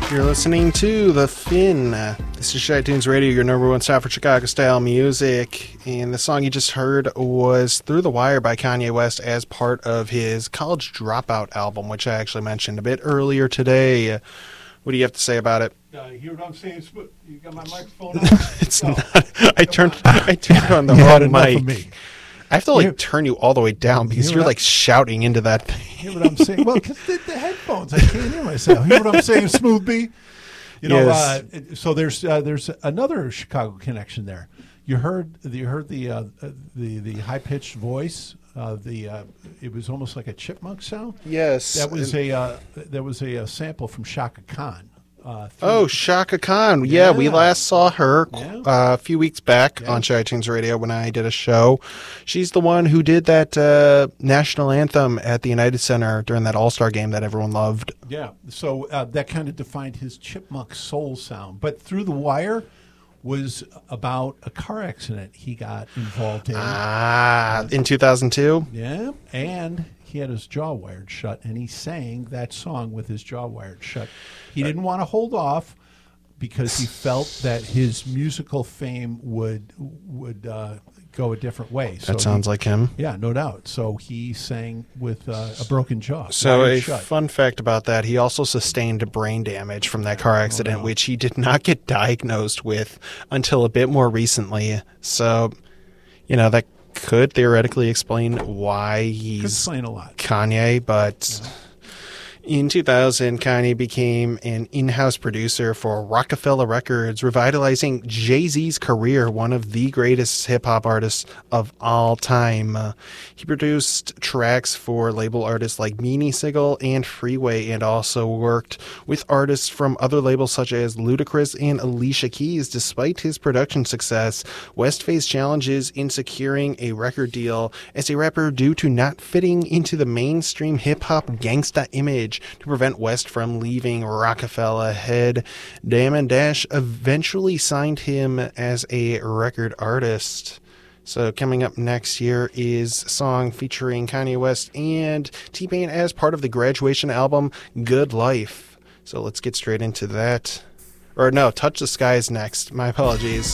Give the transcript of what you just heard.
You're listening to The Fin. This is iTunes Radio, your number one stop for Chicago-style music. And the song you just heard was Through the Wire by Kanye West as part of his College Dropout album, which I actually mentioned a bit earlier today. What do you have to say about it? You hear what I'm saying? You got my microphone on? It's not. I turned on the wrong mic. Of me. I have to turn you all the way down because you're shouting into that thing. Hear what I'm saying? Well, because the headphones, I can't hear myself. Hear what I'm saying, Smooth B? Yes. So there's another Chicago connection there. You heard the high pitched voice. It was almost like a chipmunk sound. Yes, that was a sample from Shaka Khan. Shaka Khan. Yeah, we last saw her a few weeks back on iTunes Radio when I did a show. She's the one who did that national anthem at the United Center during that All-Star game that everyone loved. Yeah, so that kind of defined his chipmunk soul sound. But Through the Wire was about a car accident he got involved in. In 2002? Yeah, and he had his jaw wired shut, and he sang that song with his jaw wired shut. He didn't want to hold off because he felt that his musical fame would go a different way. So that sounds like him. Yeah, no doubt. So he sang with a broken jaw. So a fun fact about that, he also sustained brain damage from that car accident, which he did not get diagnosed with until a bit more recently. So, that could theoretically explain why he's a lot. Kanye, but in 2000, Kanye became an in-house producer for Rockefeller Records, revitalizing Jay-Z's career, one of the greatest hip-hop artists of all time. He produced tracks for label artists like Beanie Sigel and Freeway, and also worked with artists from other labels such as Ludacris and Alicia Keys. Despite his production success, West faced challenges in securing a record deal as a rapper due to not fitting into the mainstream hip-hop gangsta image. To prevent West from leaving Rockefeller, head Damon Dash eventually signed him as a record artist. So coming up next year is a song featuring Kanye West and T-Pain as part of the graduation album Good Life. So let's get straight into that. Or no, Touch the Sky is next. My apologies.